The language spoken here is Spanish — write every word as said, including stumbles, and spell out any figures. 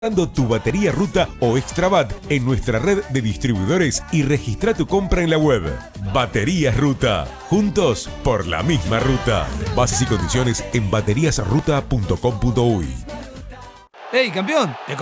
Dando tu batería Ruta o Extrabat en nuestra red de distribuidores y registra tu compra en la web. Baterías Ruta. Juntos por la misma ruta. Bases y condiciones en baterías ruta punto com punto uy. ¡Hey, campeón! ¿Te